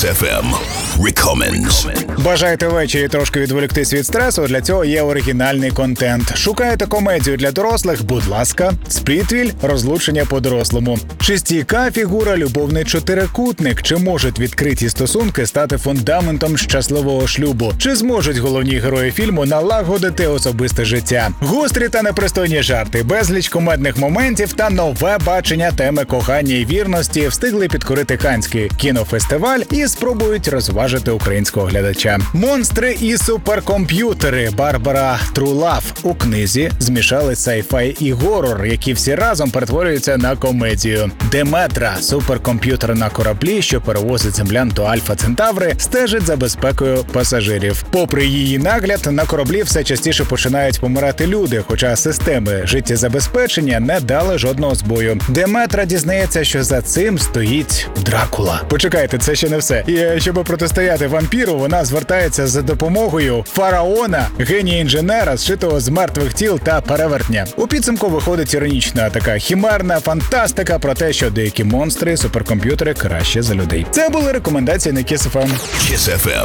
Kiss FM Recommends. Бажаєте ввечері трошки відволіктись від стресу? Для цього є оригінальний контент. Шукаєте комедію для дорослих? Будь ласка. Сплітвіль – розлучення по-дорослому. Шестійка – фігура, любовний чотирикутник. Чи можуть відкриті стосунки стати фундаментом щасливого шлюбу? Чи зможуть головні герої фільму налагодити особисте життя? Гострі та непристойні жарти, безліч кумедних моментів та нове бачення теми кохання і вірності встигли підкорити Каннський кінофестиваль і спробують розважити українського глядача. Монстри і суперкомп'ютери Барбара Трулав у книзі змішали сайфай і горор, які всі разом перетворюються на комедію. Деметра – суперкомп'ютер на кораблі, що перевозить землян до Альфа Центаври, стежить за безпекою пасажирів. Попри її нагляд, на кораблі все частіше починають помирати люди, хоча системи життєзабезпечення не дали жодного збою. Деметра дізнається, що за цим стоїть Дракула. Почекайте, це ще не все. І щоб протистояти вампіру, вона звертається за допомогою фараона, генія-інженера, зшитого з мертвих тіл та перевертня. У підсумку виходить іронічна така хімерна фантастика про те, що деякі монстри, суперкомп'ютери краще за людей. Це були рекомендації на Kiss FM. Kiss FM.